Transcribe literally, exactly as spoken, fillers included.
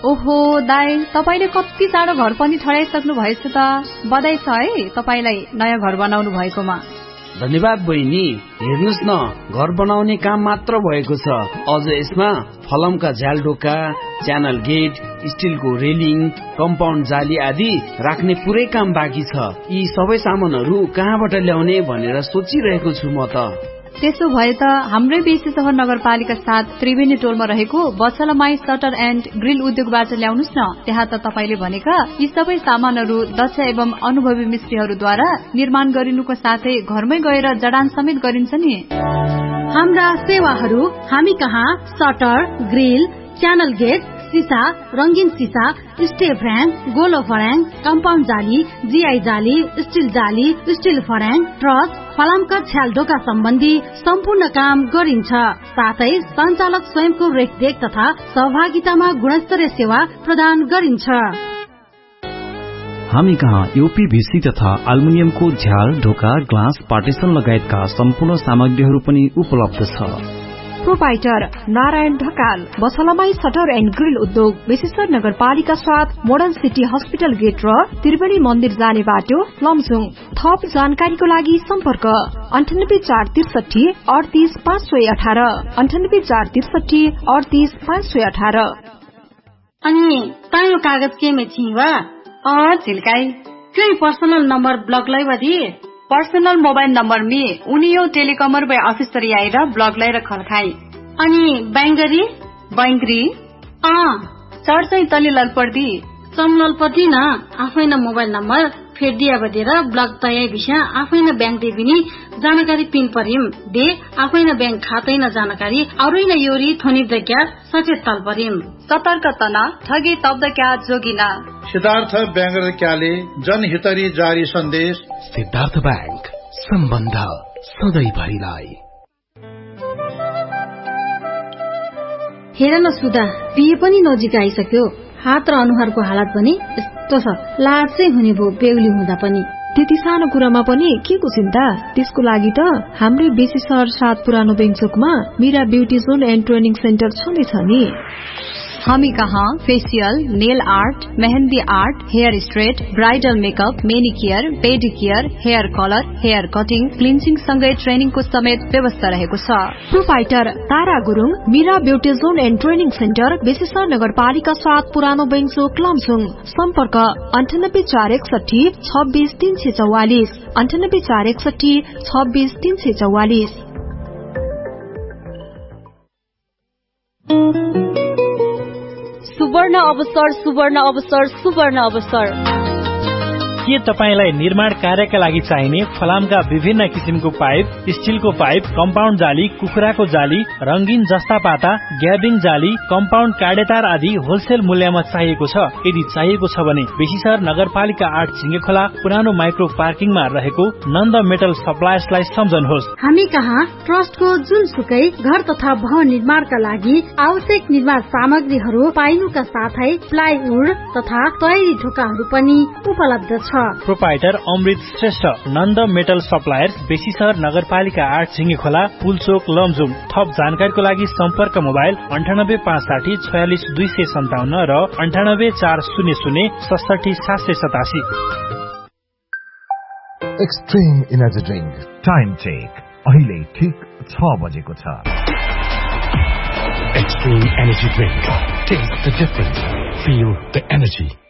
ओहो दाइ, तपाईले कति चाँडो घर पनि ठडाइसक्नु भएछ त। बधाई छ है तपाईलाई नयाँ घर बनाउनु भएकोमा। धन्यवाद बहिनी। हेर्नुस् न, घर बनाउने काम मात्र भएको छ, अझ यसमा फलमका झ्यालढोका, च्यानल गेट, स्टिलको रेलिङ, कम्पाउन्ड जाली आदि राख्ने पुरै काम बाँकी छ। यी सबै सामानहरू कहाँबाट ल्याउने भनेर सोचिरहेको छु म त। त्यसो भए त हाम्रै बेसी सहर नगरपालिका साथ त्रिवेणी टोलमा रहेको बछलमाई सटर एन्ड ग्रिल उद्योगबाट ल्याउनुस् न। त्यहाँ त तपाईले भनेका यी सबै सामानहरू दक्ष एवं अनुभवी मिस्त्रीहरूद्वारा निर्माण गरिनुको साथै घरमै गएर जडान समेत गरिन्छ नि। हाम्रा सेवाहरू हामी कहाँ सटर, ग्रिल, च्यानल गेट, सीसा, रंगीन सीसा, स्टेप फ्रेम, गोलो फर्याङ, कम्पाउन्ड जाली, जीआई जाली, स्टिल जाली, स्टिल फर्याङ, ट्रस, फलामका छ्यालढोका सम्बन्धी सम्पूर्ण काम गरिन्छ। साथै सञ्चालक स्वयंको रेखदेख तथा सहभागितामा गुणस्तरीय सेवा प्रदान गरिन्छ। हामी कहाँ यूपीभीसी तथा एल्युमिनियमको झ्याल, ढोका, ग्लास, पार्टिसन लगायतका सम्पूर्ण सामग्रीहरू पनि उपलब्ध छ। Proprietor Narayan Dhakal, बछलमाई shutter and grill उद्योग, विशेषर नगरपालिका साथ मोडर्न सिटी हस्पिटल गेट र त्रिवेणी मन्दिर जाने बाटो, लमजुङ। थप जानकारीको लागि सम्पर्क अन्ठानब्बे चार त्रिसठी अडतीस पाँच सय अठार अन्ठानब्बे चार त्रिसठी अडतीस पाँच सय अठार। अनि तायो कागज के में छिवा अ झिल्काई क्यों पर्सनल नंबर ब्लॉक लाई बदी पर्सनल मोबाइल नंबर में उनियो टेलिकमर बे ऑफिस तरी आएर ब्लॉक लाई रखल खाई। अनि बैंगरी बैंगरी अ चढ चाहिँ तले ललपर्दी समललपट्टि न आफै न मोबाइल नम्बर फेर्दिया बदेर ब्लक तयाई विषय आफै न बैंक दे बिनी जानकारी पिन परिम दे आफै न बैंक खातै न जानकारी अरू न योरी थोनी दग्या सचेत तल परिम सतर्क तना ठगी तब्द क्या जोगिना। सिद्धार्थ बैंगर क्याले जनहितरी जारी सन्देश। सिद्धार्थ बैंक, सम्बन्ध सधैँभरिलाई। हेर न सुधा, बिहे पनि नजिक आइसक्यो। हात र अनुहारको हालत पनि यस्तो छ, लाज चाहिँ हुने भो बेहुली हुँदा पनि। त्यति सानो कुरामा पनि के को चिन्ता? त्यसको लागि त हाम्रै बेसी सहर सात पुरानो बेङचोकमा Meera beauty John and training centre छँदैछ नि। हामी कहाँ facial, nail art, mehndi art, hair straight, bridal makeup, मेनिकियर, पेडिकियर, hair colour, hair cutting, cleansing सँगै ट्रेनिङको समेत व्यवस्था रहेको छ। Proprietor Tara Gurung, Meera beauty John and training centre, विशेषर नगरपालिका सात पुरानो बेङचोक, लमजुङ। सम्पर्क अन्ठानब्बे चार एकसठी छब्बीस तीन सय चौवालिस अन्ठानब्बे चार एकसठी छब्बीस तीन सय चौवालिस। सुवर्ण अवसर, सुवर्ण अवसर, सुवर्ण अवसर। के तपाईलाई निर्माण कार्यका लागि चाहिने फलामका विभिन्न किसिमको पाइप, स्टिलको पाइप, कम्पाउन्ड जाली, कुखुराको जाली, रंगीन जस्ता पाता, ग्याबिङ जाली, कम्पाउन्ड काडेतार आदि होलसेल मूल्यमा चाहिएको छ? यदि चाहिएको छ भने बेसीसर नगरपालिका आठ झिङ्गेखोला पुरानो माइक्रो पार्किङमा रहेको नन्द मेटल सप्लायर्सलाई सम्झनुहोस्। हामी कहाँ ट्रस्टको जुनसुकै घर तथा भवन निर्माणका लागि आवश्यक निर्माण सामग्रीहरू पाइनुका साथै प्लाइवुड तथा तयारी ढोकाहरू पनि उपलब्ध छ। प्रोपाइटर अमृत श्रेष्ठ, नन्द मेटल सप्लायर्स, बेसीसर नगरपालिका आठ झिङ्गेखोला, पुलचोक, लमजुङ। थप जानकारीको लागि सम्पर्क मोबाइल अन्ठानब्बे पाँच साठी छयालिस दुई सय सन्ताउन्न र अन्ठानब्बे चार शून्य शून्य सडसठी सात सय सतासी। Extreme energy drink time check अहिले ठिक छ बजेको छ। Extreme energy drink, test the difference, feel the energy.